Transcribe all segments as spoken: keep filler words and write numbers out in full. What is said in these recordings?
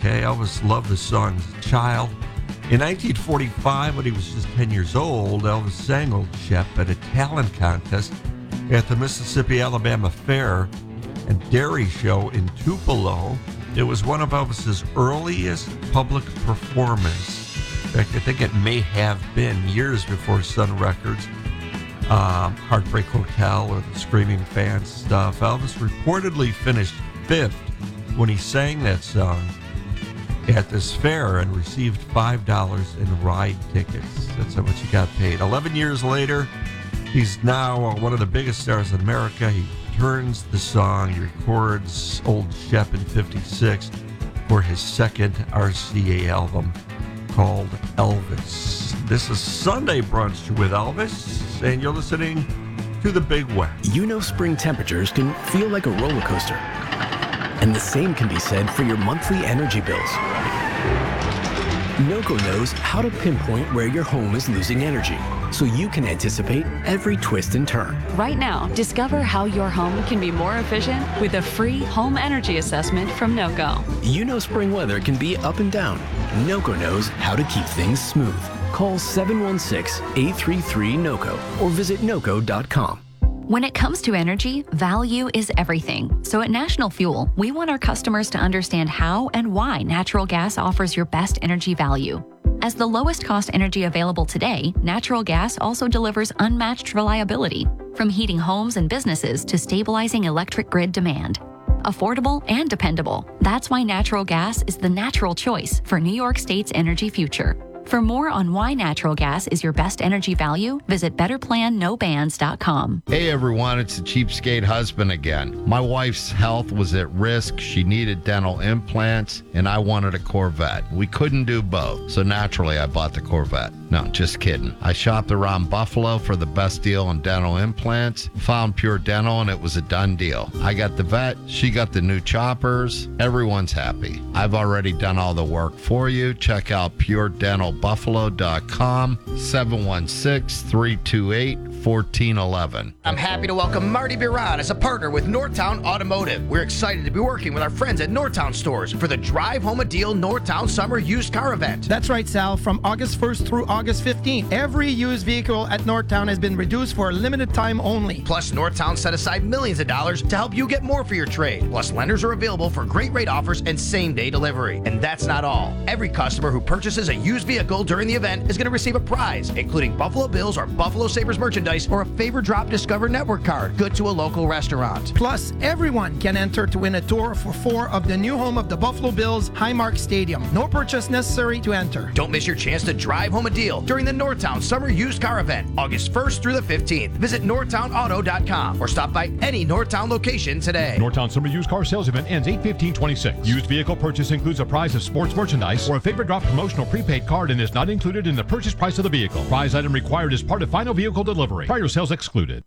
okay? Elvis loved the song as a child. In nineteen forty-five, when he was just ten years old, Elvis sang Old Shep at a talent contest at the Mississippi-Alabama Fair and Dairy Show in Tupelo. It was one of Elvis's earliest public performances. In fact, I think it may have been years before Sun Records, um, Heartbreak Hotel, or the Screaming Fans stuff. Elvis reportedly finished fifth when he sang that song at this fair and received five dollars in ride tickets. That's how much he got paid. eleven years later, he's now one of the biggest stars in America. He returns the song. He records Old Shep in fifty-six for his second R C A album called Elvis. This is Sunday Brunch with Elvis, and you're listening to The Big Wack. You know spring temperatures can feel like a roller coaster. And the same can be said for your monthly energy bills. NOCO knows how to pinpoint where your home is losing energy, so you can anticipate every twist and turn. Right now, discover how your home can be more efficient with a free home energy assessment from NOCO. You know spring weather can be up and down. NOCO knows how to keep things smooth. Call seven one six, eight three three, NOCO or visit noco dot com. When it comes to energy, value is everything. So at National Fuel, we want our customers to understand how and why natural gas offers your best energy value. As the lowest cost energy available today, natural gas also delivers unmatched reliability, from heating homes and businesses to stabilizing electric grid demand. Affordable and dependable. That's why natural gas is the natural choice for New York State's energy future. For more on why natural gas is your best energy value, visit better plan no bands dot com. Hey everyone, it's the cheapskate husband again. My wife's health was at risk. She needed dental implants, and I wanted a Corvette. We couldn't do both, so naturally I bought the Corvette. No, just kidding. I shopped around Buffalo for the best deal on dental implants, found Pure Dental, and it was a done deal. I got the vet, she got the new choppers. Everyone's happy. I've already done all the work for you. Check out pure dental buffalo dot com, seven one six, three two eight, one four one one. I'm happy to welcome Marty Biron as a partner with Northtown Automotive. We're excited to be working with our friends at Northtown Stores for the Drive Home a Deal Northtown Summer Used Car Event. That's right, Sal. From August first through August fifteenth, every used vehicle at Northtown has been reduced for a limited time only. Plus, Northtown set aside millions of dollars to help you get more for your trade. Plus, lenders are available for great rate offers and same-day delivery. And that's not all. Every customer who purchases a used vehicle during the event is going to receive a prize, including Buffalo Bills or Buffalo Sabres merchandise or a Favor Drop Discover Network card good to a local restaurant. Plus, everyone can enter to win a tour for four of the new home of the Buffalo Bills, Highmark Stadium. No purchase necessary to enter. Don't miss your chance to drive home a deal during the Northtown Summer Used Car Event, August first through the fifteenth. Visit northtown auto dot com or stop by any Northtown location today. Northtown Summer Used Car Sales Event ends eight fifteen twenty-six. Used vehicle purchase includes a prize of sports merchandise or a Favor Drop promotional prepaid card and is not included in the purchase price of the vehicle. Prize item required as part of final vehicle delivery. Prior sales excluded.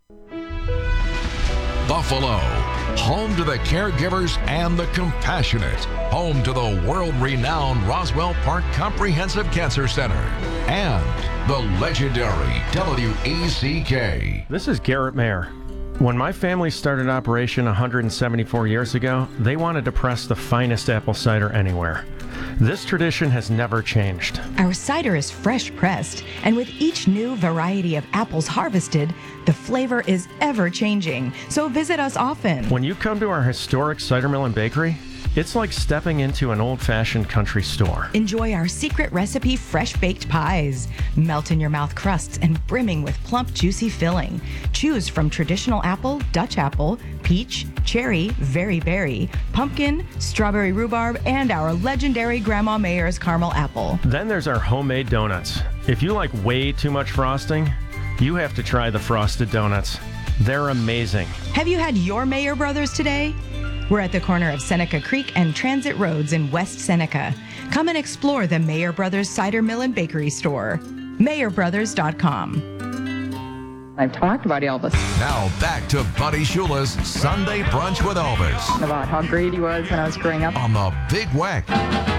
Buffalo, home to the caregivers and the compassionate, home to the world-renowned Roswell Park Comprehensive Cancer Center, and the legendary W E C K. This is Garrett Mayer. When my family started Operation one hundred seventy-four years ago, they wanted to press the finest apple cider anywhere. This tradition has never changed. Our cider is fresh pressed, and with each new variety of apples harvested, the flavor is ever changing. So visit us often. When you come to our historic cider mill and bakery, it's like stepping into an old-fashioned country store. Enjoy our secret recipe fresh-baked pies. Melt in your mouth crusts and brimming with plump, juicy filling. Choose from traditional apple, Dutch apple, peach, cherry, very berry, pumpkin, strawberry rhubarb, and our legendary Grandma Mayer's caramel apple. Then there's our homemade donuts. If you like way too much frosting, you have to try the frosted donuts. They're amazing. Have you had your Mayer Brothers today? We're at the corner of Seneca Creek and Transit Roads in West Seneca. Come and explore the Mayer Brothers Cider Mill and Bakery store. mayer brothers dot com. I've talked about Elvis. Now back to Buddy Shula's Sunday Brunch with Elvis. About how great he was when I was growing up. On the Big Wack.